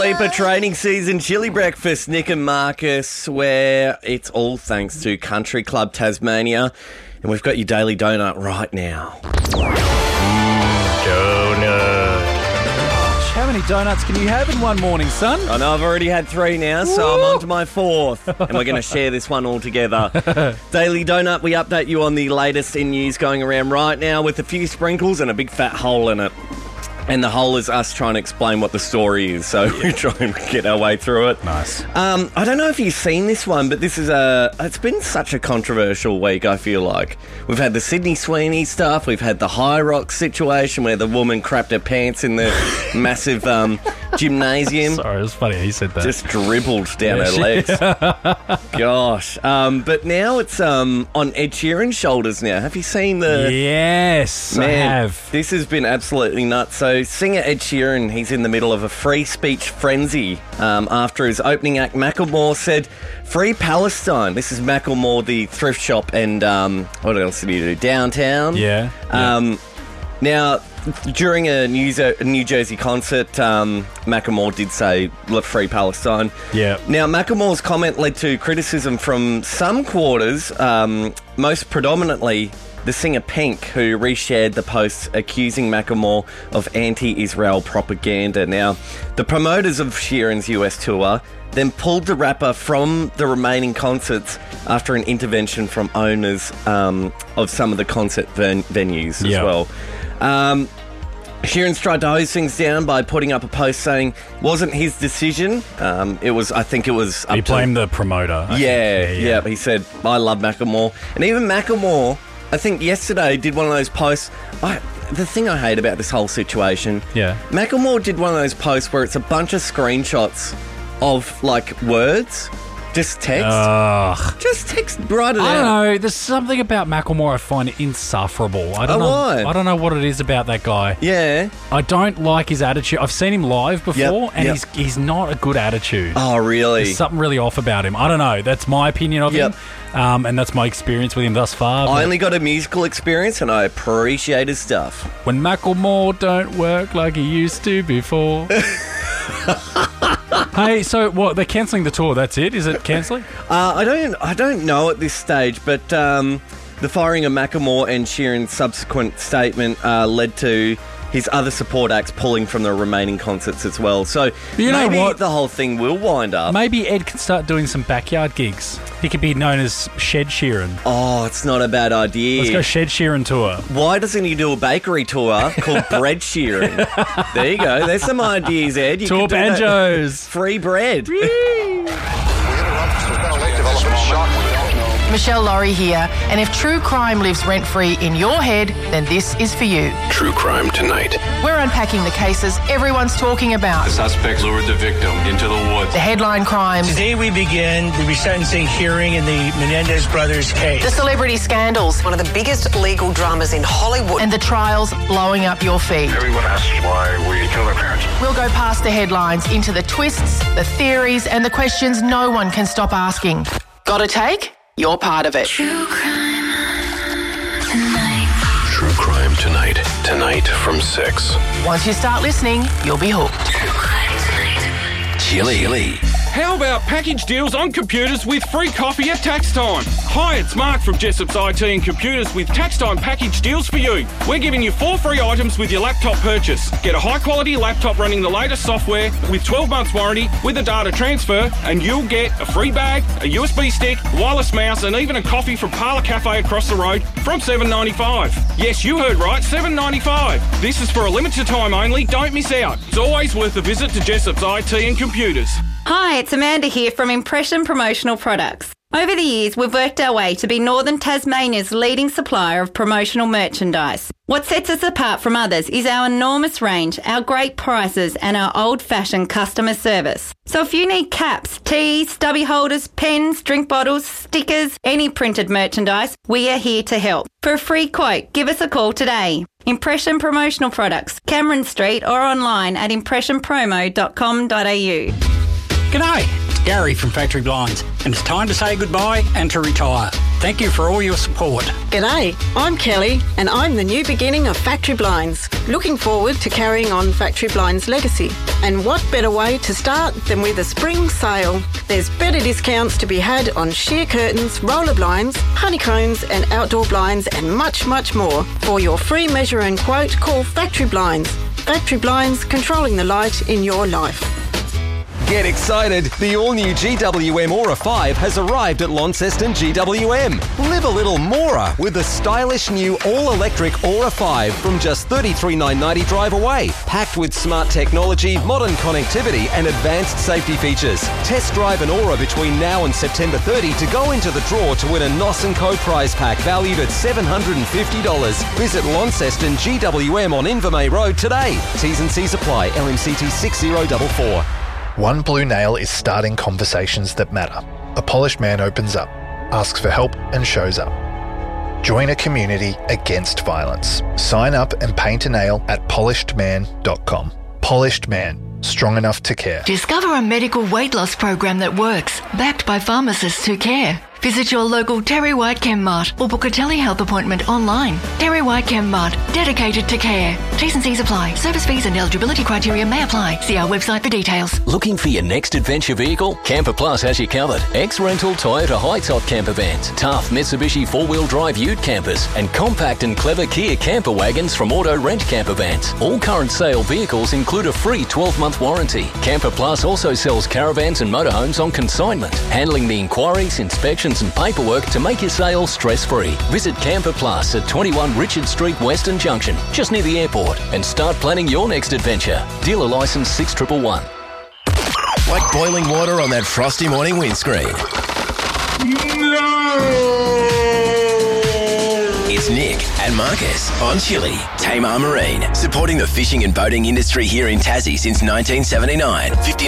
Sleeper training season chili breakfast, Nick and Marcus, where it's all thanks to Country Club Tasmania. And we've got your daily donut right now. Donut. How many donuts can you have in one morning, son? I know I've already had 3 now, so I'm on to my 4th. And we're going to share this one all together. Daily Donut, we update you on the latest in news going around right now with a few sprinkles and a big fat hole in it. And the hole is us trying to explain what the story is, so we try and get our way through it. Nice. I don't know if you've seen this one, but this is it's been such a controversial week, I feel like. We've had the Sydney Sweeney stuff, we've had the High Rock situation where the woman crapped her pants in the massive gymnasium. Sorry, it was funny how you said that. Just dribbled down her legs. Gosh. But now it's on Ed Sheeran's shoulders now. Have you seen the... Yes, Man, I have. This has been absolutely nuts. So singer Ed Sheeran, he's in the middle of a free speech frenzy after his opening act. Macklemore said, "Free Palestine." This is Macklemore, the thrift shop, and what else did he do? Downtown. Yeah. Now, during a New Jersey concert, Macklemore did say, "Free Palestine." Yeah. Now, Macklemore's comment led to criticism from some quarters, most predominantly the singer Pink, who reshared the post accusing Macklemore of anti-Israel propaganda. Now, the promoters of Sheeran's US tour then pulled the rapper from the remaining concerts after an intervention from owners of some of the concert venues as well. Sheeran's tried to hose things down by putting up a post saying it wasn't his decision. I think it was up He blamed the promoter. Yeah. He said, "I love Macklemore." And even Macklemore, I think yesterday, did one of those posts. The thing I hate about this whole situation, Macklemore did one of those posts where it's a bunch of screenshots of, like, words. Just text. Just text, write it out. I don't know. There's something about Macklemore I find insufferable. I don't know. Why? I don't know what it is about that guy. Yeah. I don't like his attitude. I've seen him live before, and he's not a good attitude. Oh, really? There's something really off about him. I don't know. That's my opinion of him, and that's my experience with him thus far. I only got a musical experience, and I appreciate his stuff. When Macklemore don't work like he used to before. Hey, so what? They're cancelling the tour. That's it? Is it cancelling? I don't know at this stage, but the firing of Macklemore and Sheeran's subsequent statement led to his other support acts pulling from the remaining concerts as well. So you know maybe what? The whole thing will wind up. Maybe Ed can start doing some backyard gigs. He could be known as Shed Sheeran. Oh, it's not a bad idea. Let's go Shed Sheeran tour. Why doesn't he do a bakery tour called Bread Sheeran? There you go. There's some ideas, Ed. You Tour banjos. Free bread. Michelle Laurie here, and if true crime lives rent-free in your head, then this is for you. True Crime Tonight. We're unpacking the cases everyone's talking about. The suspects lured the victim into the woods. The headline crimes. Today we begin the resentencing hearing in the Menendez brothers case. The celebrity scandals. One of the biggest legal dramas in Hollywood. And the trials blowing up your feed. Everyone asks why we killed our parents. We'll go past the headlines into the twists, the theories, and the questions no one can stop asking. Got a take? You're part of it. True Crime Tonight. Tonight from 6. Once you start listening, you'll be hooked. Chili. How about package deals on computers with free coffee at tax time? Hi, it's Mark from Jessop's IT and Computers with tax time package deals for you. We're giving you 4 free items with your laptop purchase. Get a high quality laptop running the latest software with 12 months warranty with a data transfer, and you'll get a free bag, a USB stick, wireless mouse, and even a coffee from Parlour Cafe across the road from $7.95. Yes, you heard right, $7.95. This is for a limited time only. Don't miss out. It's always worth a visit to Jessop's IT and Computers. Hi, it's Amanda here from Impression Promotional Products. Over the years, we've worked our way to be Northern Tasmania's leading supplier of promotional merchandise. What sets us apart from others is our enormous range, our great prices, and our old-fashioned customer service. So if you need caps, tees, stubby holders, pens, drink bottles, stickers, any printed merchandise, we are here to help. For a free quote, give us a call today. Impression Promotional Products, Cameron Street, or online at impressionpromo.com.au. G'day, it's Gary from Factory Blinds, and it's time to say goodbye and to retire. Thank you for all your support. G'day, I'm Kelly and I'm the new beginning of Factory Blinds. Looking forward to carrying on Factory Blinds' legacy. And what better way to start than with a spring sale? There's better discounts to be had on sheer curtains, roller blinds, honeycombs and outdoor blinds and much, much more. For your free measure and quote, call Factory Blinds. Factory Blinds, controlling the light in your life. Get excited! The all-new GWM Aura 5 has arrived at Launceston GWM. Live a little more with the stylish new all-electric Aura 5 from just $33,990 drive away. Packed with smart technology, modern connectivity and advanced safety features. Test drive an Aura between now and September 30 to go into the draw to win a Noss & Co prize pack valued at $750. Visit Launceston GWM on Invermay Road today. T's and C's apply. LMCT 6044. One Blue Nail is starting conversations that matter. A polished man opens up, asks for help and shows up. Join a community against violence. Sign up and paint a nail at polishedman.com. Polished Man. Strong enough to care. Discover a medical weight loss program that works, backed by pharmacists who care. Visit your local Terry White Chem Mart or book a telehealth appointment online. Terry White Chem Mart, dedicated to care. T's and C's apply. Service fees and eligibility criteria may apply. See our website for details. Looking for your next adventure vehicle? Camper Plus has you covered. Ex-rental Toyota high-top camper vans, tough Mitsubishi four-wheel drive ute campers, and compact and clever Kia camper wagons from Auto Rent Camper Vans. All current sale vehicles include a free 12-month warranty. Camper Plus also sells caravans and motorhomes on consignment, handling the inquiries, inspections and paperwork to make your sale stress-free. Visit Camper Plus at 21 Richard Street, Western Junction, just near the airport, and start planning your next adventure. Dealer license 6111. Like boiling water on that frosty morning windscreen. No! It's Nick and Marcus on Chili. Tamar Marine, supporting the fishing and boating industry here in Tassie since 1979.